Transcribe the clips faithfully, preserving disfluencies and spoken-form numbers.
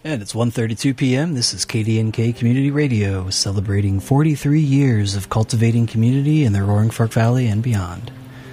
And it's one thirty-two p.m. This is K D N K Community Radio, celebrating forty-three years of cultivating community in the Roaring Fork Valley and beyond.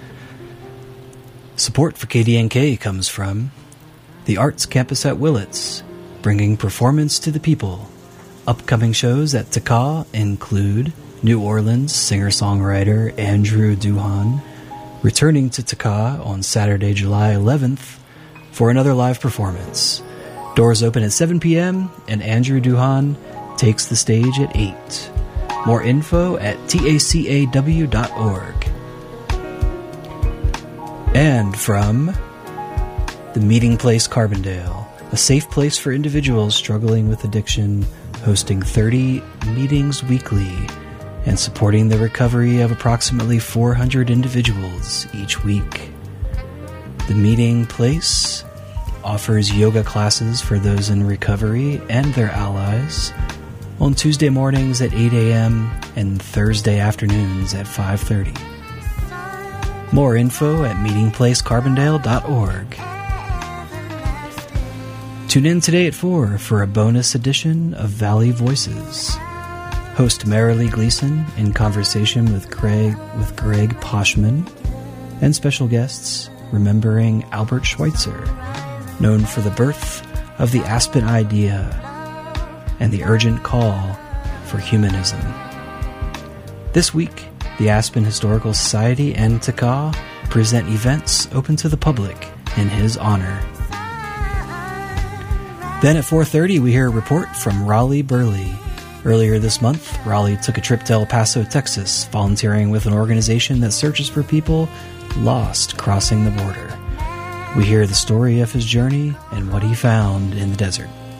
Support for K D N K comes from the Arts Campus at Willits, bringing performance to the people. Upcoming shows at T K A include New Orleans singer-songwriter Andrew Duhan, returning to T K A on Saturday, July eleventh, for another live performance. Doors open at seven p.m., and Andrew Duhan takes the stage at eight. More info at tacaw dot org. And from the Meeting Place Carbondale, a safe place for individuals struggling with addiction, hosting thirty meetings weekly and supporting the recovery of approximately four hundred individuals each week. The Meeting Place offers yoga classes for those in recovery and their allies on Tuesday mornings at eight a.m. and Thursday afternoons at five thirty. More info at meeting place carbondale dot org. Tune in today at four for a bonus edition of Valley Voices. Host Marilee Gleason in conversation with Greg, with Greg Poshman, and special guests remembering Albert Schweitzer, known for the birth of the Aspen idea and the urgent call for humanism. This week, the Aspen Historical Society and T K A present events open to the public in his honor. Then at four thirty, we hear a report from Raleigh Burley. Earlier this month, Raleigh took a trip to El Paso, Texas, volunteering with an organization that searches for people lost crossing the border. We hear the story of his journey and what he found in the desert.